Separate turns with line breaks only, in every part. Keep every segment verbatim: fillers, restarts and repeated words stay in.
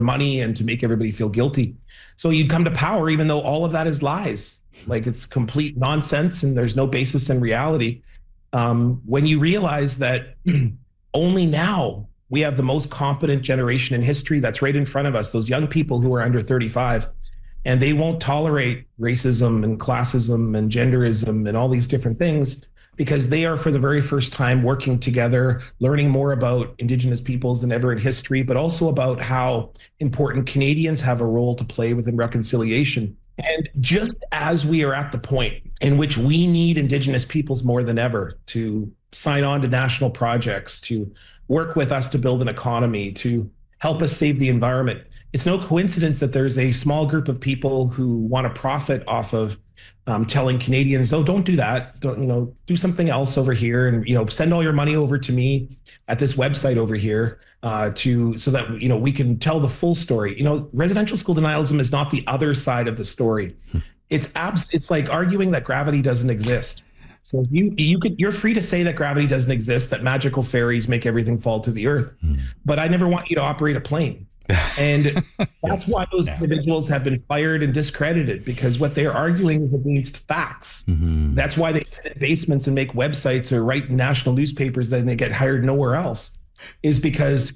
money and to make everybody feel guilty. So you'd come to power, even though all of that is lies. Like it's complete nonsense and there's no basis in reality. Um, when you realize that only now we have the most competent generation in history that's right in front of us, those young people who are under thirty-five, and they won't tolerate racism and classism and genderism and all these different things because they are for the very first time working together, learning more about Indigenous peoples than ever in history, but also about how important Canadians have a role to play within reconciliation. And just as we are at the point in which we need Indigenous peoples more than ever to sign on to national projects, to work with us to build an economy, to help us save the environment, it's no coincidence that there's a small group of people who want to profit off of um, telling Canadians, oh, don't do that. Don't, you know, do something else over here, and, you know, send all your money over to me at this website over here uh, to so that, you know, we can tell the full story. You know, residential school denialism is not the other side of the story. It's abs- It's like arguing that gravity doesn't exist. So you you could you're free to say that gravity doesn't exist, that magical fairies make everything fall to the earth, mm. but I never want you to operate a plane. And that's yes. why those yeah. individuals have been fired and discredited, because what they're arguing is against facts. Mm-hmm. That's why they sit in basements and make websites or write national newspapers, then they get hired nowhere else, is because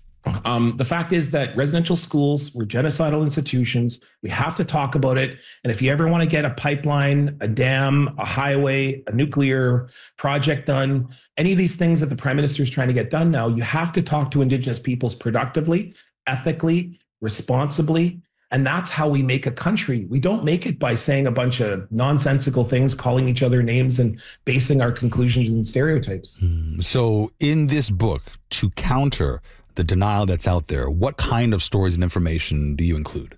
Um, the fact is that residential schools were genocidal institutions. We have to talk about it. And if you ever want to get a pipeline, a dam, a highway, a nuclear project done, any of these things that the Prime Minister is trying to get done now, you have to talk to Indigenous peoples productively, ethically, responsibly. And that's how we make a country. We don't make it by saying a bunch of nonsensical things, calling each other names, and basing our conclusions on stereotypes.
Mm. So in this book, to counter the denial that's out there, what kind of stories and information do you include?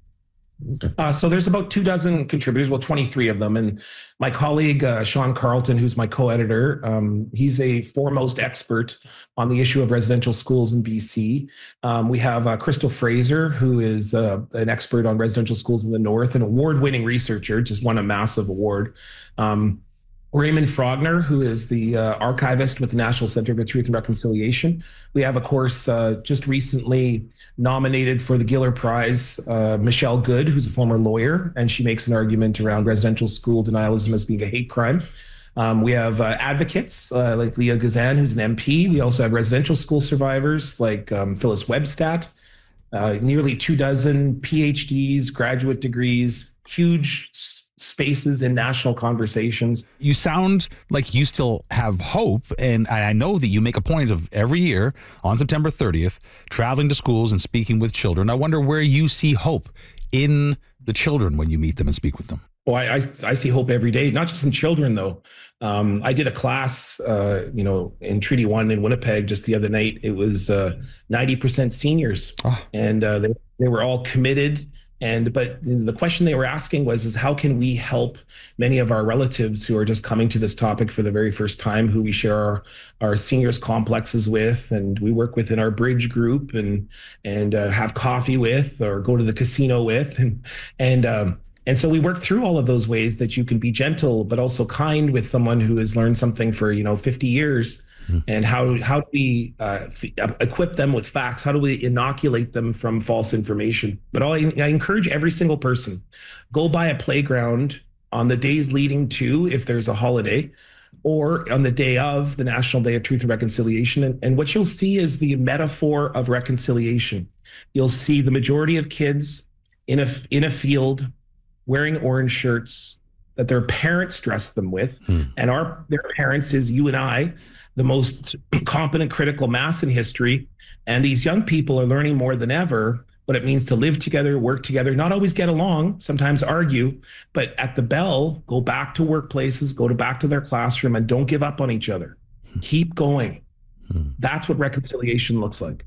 Uh, so there's about two dozen contributors, well, twenty-three of them. And my colleague, uh, Sean Carlton, who's my co-editor, um, he's a foremost expert on the issue of residential schools in B C. Um, we have uh, Crystal Fraser, who is uh, an expert on residential schools in the North, an award-winning researcher, just won a massive award. Um, Raymond Frogner, who is the uh, archivist with the National Center for Truth and Reconciliation. We have, of course, uh, just recently nominated for the Giller Prize, uh, Michelle Good, who's a former lawyer, and she makes an argument around residential school denialism as being a hate crime. Um, we have uh, advocates uh, like Leah Gazan, who's an M P. We also have residential school survivors like um, Phyllis Webstat, uh, nearly two dozen P H Ds, graduate degrees, huge spaces in national conversations.
You sound like you still have hope, and I know that you make a point of every year on September thirtieth traveling to schools and speaking with children. I wonder where you see hope in the children when you meet them and speak with them.
Well, I, I, I see hope every day, not just in children, though. Um, I did a class, uh, you know, in Treaty One in Winnipeg just the other night. It was uh, ninety percent seniors, oh. and uh, they, they were all committed. And but the question they were asking was, is how can we help many of our relatives who are just coming to this topic for the very first time, who we share our, our seniors complexes with, and we work within our bridge group and and uh, have coffee with, or go to the casino with, and and um, and so we work through all of those ways that you can be gentle but also kind with someone who has learned something for, you know, fifty years. And how how do we uh, f- equip them with facts? How do we inoculate them from false information? But all, I, I encourage every single person, go by a playground on the days leading to, if there's a holiday, or on the day of the National Day of Truth and Reconciliation. And, and what you'll see is the metaphor of reconciliation. You'll see the majority of kids in a in a field wearing orange shirts that their parents dress them with. Hmm. And our their parents is you and I, the most competent critical mass in history. And these young people are learning more than ever what it means to live together, work together, not always get along, sometimes argue, but at the bell, go back to workplaces, go to back to their classroom, and don't give up on each other. Keep going. Hmm. That's what reconciliation looks like.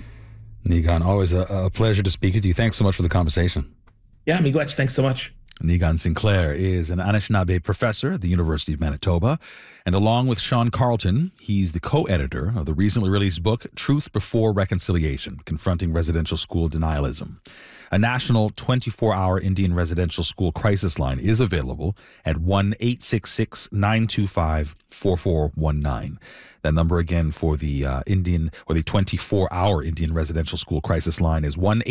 Niigaan, always a, a pleasure to speak with you. Thanks so much for the conversation.
Yeah, Miigwech, thanks so much.
Niigaan Sinclair is an Anishinaabe professor at the University of Manitoba, and along with Sean Carlton, he's the co-editor of the recently released book, Truth Before Reconciliation, Confronting Residential School Denialism. A national twenty-four hour Indian residential school crisis line is available at one eight six six, nine two five, four four one nine. That number again for the uh, Indian or the twenty-four hour Indian residential school crisis line is one